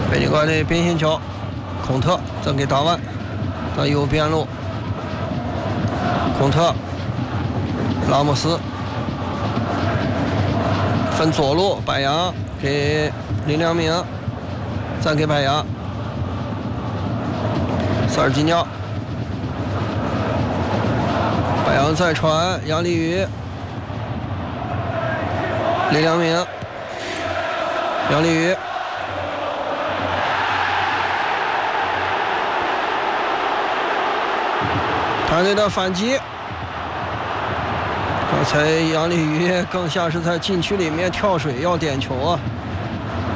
北京国安队边线球，孔特赠给达万，到右边路，孔特，拉莫斯分左路，白杨给林良铭，再给白杨，塞尔吉尼奥，白杨再传杨立宇，林良铭，杨立宇。团队的反击，刚才杨立宇更像是在禁区里面跳水要点球啊！